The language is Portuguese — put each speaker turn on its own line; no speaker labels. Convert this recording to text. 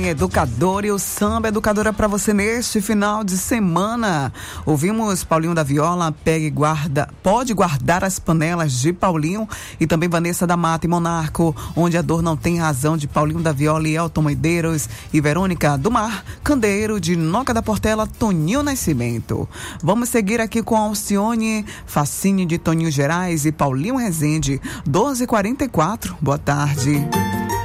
Educador e o samba educadora para você neste final de semana. Ouvimos Paulinho da Viola, Pode Guardar as Panelas de Paulinho, e também Vanessa da Mata e Monarco, Onde a Dor Não Tem Razão de Paulinho da Viola e Elton Medeiros, e Verônica do Mar, Candeeiro de Noca da Portela, Toninho Nascimento. Vamos seguir aqui com Alcione, Fascínio de Toninho Gerais e Paulinho Rezende, 12h44. Boa tarde.